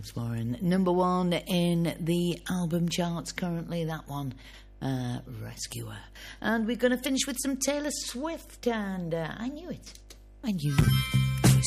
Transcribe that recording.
James Warren. Number 1 in the album charts currently, that one. Rescuer. And we're going to finish with some Taylor Swift, and I knew it.